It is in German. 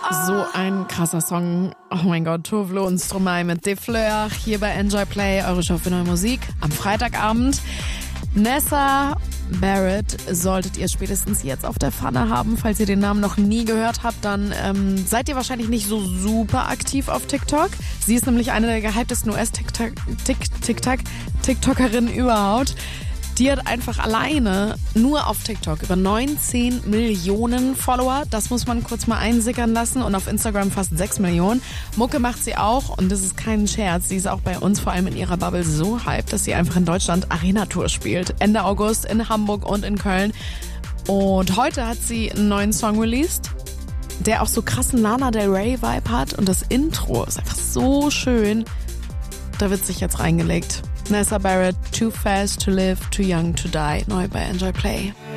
So ein krasser Song. Oh mein Gott, Tovlo und Stromae mit Des Fleurs hier bei Enjoy Play, eure Show für neue Musik am Freitagabend. Nessa Barrett solltet ihr spätestens jetzt auf der Pfanne haben. Falls ihr den Namen noch nie gehört habt, dann seid ihr wahrscheinlich nicht so super aktiv auf TikTok. Sie ist nämlich eine der gehyptesten US-TikTokerinnen überhaupt. Die hat einfach alleine nur auf TikTok über 19 Millionen Follower. Das muss man kurz mal einsickern lassen. Und auf Instagram fast 6 Millionen. Mucke macht sie auch. Und das ist kein Scherz. Sie ist auch bei uns, vor allem in ihrer Bubble, so hyped, dass sie einfach in Deutschland Arena-Tour spielt. Ende August in Hamburg und in Köln. Und heute hat sie einen neuen Song released, der auch so krassen Lana Del Rey-Vibe hat. Und das Intro ist einfach so schön. Da wird sich jetzt reingelegt. Nessa Barrett, Too Fast to Live, Too Young to Die, neu bei Enjoy Play.